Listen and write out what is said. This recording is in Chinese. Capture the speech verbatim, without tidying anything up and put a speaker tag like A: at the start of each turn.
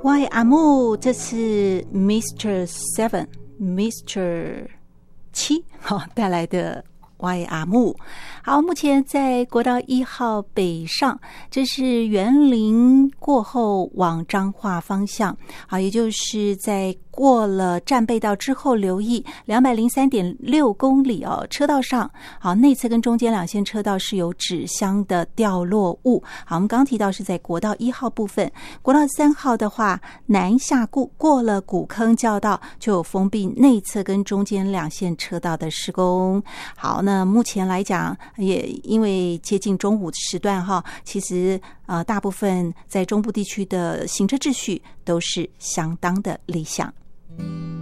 A: Y 阿木，这是 Mister Seven Mister 七好带来的 Y 阿木。好，目前在国道一号北上，这是园林过后往彰化方向，好，也就是在过了战备道之后，留意 两百零三点六公里哦，车道上好，内侧跟中间两线车道是有纸箱的掉落物。好，我们刚刚提到是在国道一号部分，国道三号的话，南下过过了古坑交道，就有封闭内侧跟中间两线车道的施工。好，那目前来讲，也因为接近中午时段哈，其实呃大部分在中部地区的行车秩序都是相当的理想。